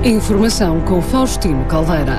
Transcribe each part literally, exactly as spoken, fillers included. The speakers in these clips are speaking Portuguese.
Informação com Faustino Caldeira.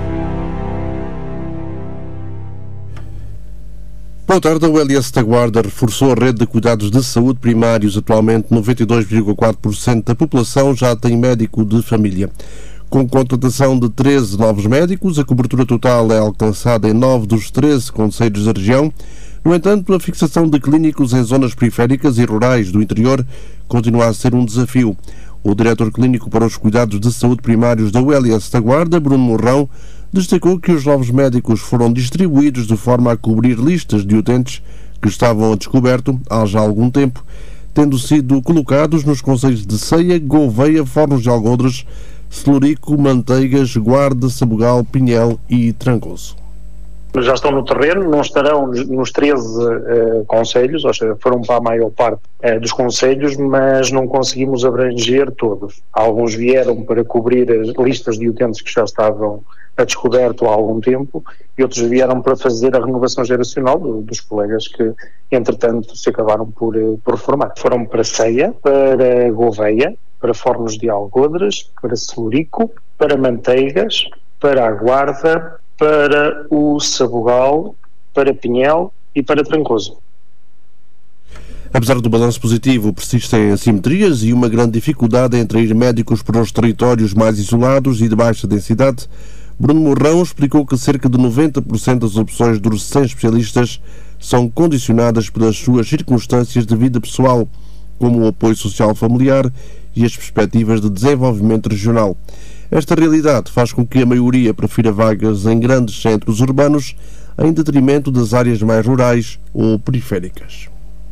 Boa tarde. A U L S da Guarda reforçou a rede de cuidados de saúde primários. Atualmente, noventa e dois vírgula quatro por cento da população já tem médico de família. Com contratação de treze novos médicos, a cobertura total é alcançada em nove dos treze concelhos da região. No entanto, a fixação de clínicos em zonas periféricas e rurais do interior continua a ser um desafio. O diretor clínico para os cuidados de saúde primários da U L S da Guarda, Bruno Morrão, destacou que os novos médicos foram distribuídos de forma a cobrir listas de utentes que estavam a descoberto há já algum tempo, tendo sido colocados nos concelhos de Ceia, Gouveia, Fornos de Algodres, Celurico, Manteigas, Guarda, Sabugal, Pinhel e Trancoso. Já estão no terreno, não estarão nos treze uh, concelhos, ou seja, foram para a maior parte uh, dos concelhos, mas não conseguimos abranger todos. Alguns vieram para cobrir as listas de utentes que já estavam a descoberto há algum tempo e outros vieram para fazer a renovação geracional do, dos colegas que, entretanto, se acabaram por, uh, por reformar. Foram para Ceia, para Gouveia, para Fornos de Algodres, para Celurico, para Manteigas, para a Guarda, para o Sabugal, para Pinhel e para Trancoso. Apesar do balanço positivo, persistem assimetrias e uma grande dificuldade em atrair médicos para os territórios mais isolados e de baixa densidade. Bruno Morrão explicou que cerca de noventa por cento das opções dos recém-especialistas são condicionadas pelas suas circunstâncias de vida pessoal, como o apoio social familiar e as perspectivas de desenvolvimento regional. Esta realidade faz com que a maioria prefira vagas em grandes centros urbanos em detrimento das áreas mais rurais ou periféricas.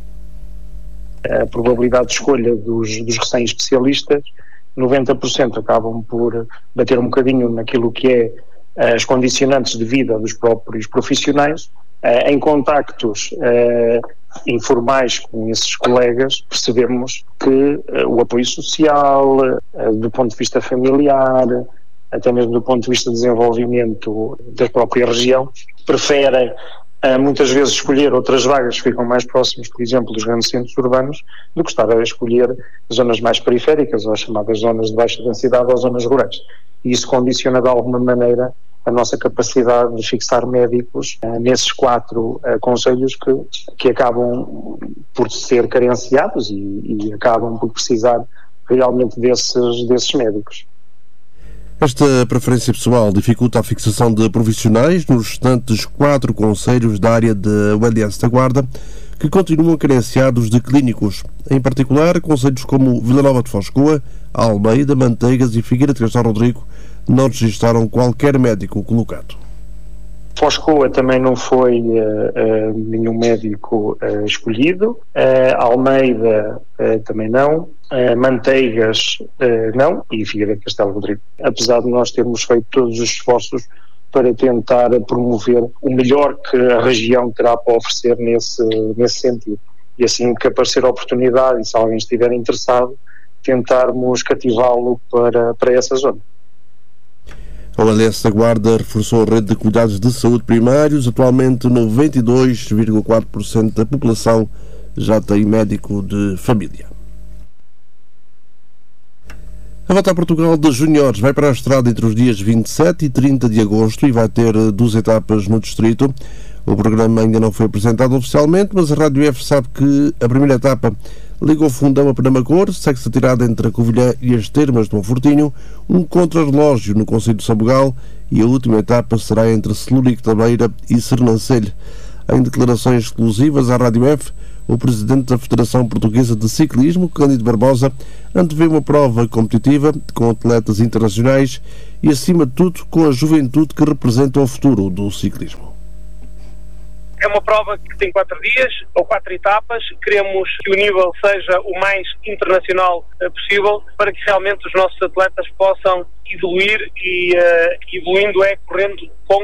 A probabilidade de escolha dos, dos recém-especialistas, noventa por cento acabam por bater um bocadinho naquilo que é as condicionantes de vida dos próprios profissionais. Em contactos uh, informais com esses colegas, percebemos que uh, o apoio social, uh, do ponto de vista familiar, até mesmo do ponto de vista de desenvolvimento da própria região, preferem uh, muitas vezes escolher outras vagas que ficam mais próximas, por exemplo, dos grandes centros urbanos, do que estar a escolher zonas mais periféricas, ou as chamadas zonas de baixa densidade ou zonas rurais. E isso condiciona de alguma maneira a nossa capacidade de fixar médicos uh, nesses quatro uh, concelhos que, que acabam por ser carenciados e, e acabam por precisar realmente desses, desses médicos. Esta preferência pessoal dificulta a fixação de profissionais nos restantes quatro concelhos da área da U L S da Guarda, que continuam carenciados de clínicos. Em particular, concelhos como Vila Nova de Foscoa, Almeida, Manteigas e Figueira de Castelo Rodrigo não registraram qualquer médico colocado. Foscoa também não foi uh, uh, nenhum médico uh, escolhido, uh, Almeida uh, também não, uh, Manteigas uh, não e Figueira de Castelo Rodrigo. Apesar de nós termos feito todos os esforços para tentar promover o melhor que a região terá para oferecer nesse, nesse sentido. E assim que aparecer a oportunidade e se alguém estiver interessado, tentarmos cativá-lo para, para essa zona. A U L S da Guarda reforçou a rede de cuidados de saúde primários. Atualmente, noventa e dois vírgula quatro por cento da população já tem médico de família. A Volta a Portugal de Júniores vai para a estrada entre os dias vinte e sete e trinta de agosto e vai ter duas etapas no distrito. O programa ainda não foi apresentado oficialmente, mas a Rádio F sabe que a primeira etapa liga o Fundão a Penamacor, segue-se a tirada entre a Covilhã e as Termas de Monfortinho, um contrarrelógio no concelho de Sabugal e a última etapa será entre Celurico da Beira e Sernancelho. Em declarações exclusivas à Rádio F, o presidente da Federação Portuguesa de Ciclismo, Cândido Barbosa, antevê uma prova competitiva com atletas internacionais e, acima de tudo, com a juventude que representa o futuro do ciclismo. É uma prova que tem quatro dias, ou quatro etapas. Queremos que o nível seja o mais internacional uh, possível para que realmente os nossos atletas possam evoluir e, uh, evoluindo é correndo com